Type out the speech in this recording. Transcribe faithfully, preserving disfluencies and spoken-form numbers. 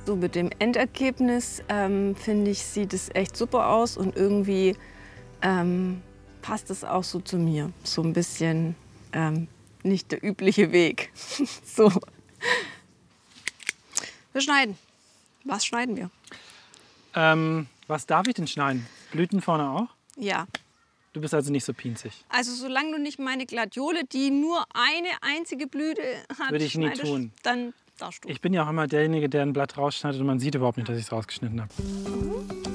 So mit dem Endergebnis, ähm, finde ich, sieht es echt super aus und irgendwie ähm, passt es auch so zu mir. So ein bisschen ähm, nicht der übliche Weg. So. Wir schneiden. Was schneiden wir? Ähm, was darf ich denn schneiden? Blüten vorne auch? Ja. Du bist also nicht so pinzig. Also solange du nicht meine Gladiole, die nur eine einzige Blüte hat, Würde ich nie schneidest, tun. dann darfst du. Ich bin ja auch immer derjenige, der ein Blatt rausschneidet und man sieht überhaupt nicht, dass ich es rausgeschnitten habe.